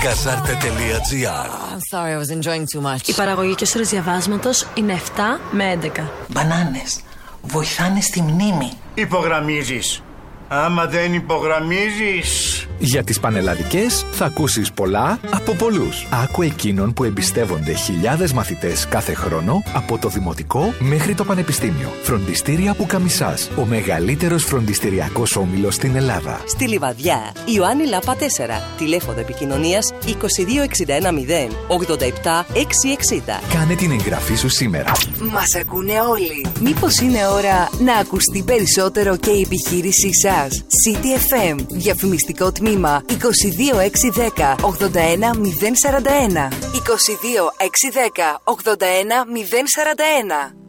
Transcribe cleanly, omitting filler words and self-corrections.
Casarte.gr. I'm sorry, I was enjoying too much. Η παραγωγικές ώρες διαβάσματος είναι 7 με 11. Μπανάνες βοηθάνε στη μνήμη. Υπογραμμίζεις. Άμα δεν υπογραμμίζεις. Για τις πανελλαδικές θα ακούσεις πολλά από πολλούς. Άκου εκείνων που εμπιστεύονται χιλιάδες μαθητές κάθε χρόνο από το δημοτικό μέχρι το πανεπιστήμιο. Φροντιστήρια Πουκαμισάς, ο μεγαλύτερος φροντιστηριακός όμιλος στην Ελλάδα. Στη Λιβαδιά, Ιωάννη Λάπα 4. Τηλέφωνο επικοινωνίας 22110 87 660. Κάνε την εγγραφή σου σήμερα. Μας ακούνε όλοι. Μήπως είναι ώρα να ακουστεί περισσότερο και η επιχείρησή σας? City FM, διαφημιστικό τμήμα 22610 81041. 22610 81041.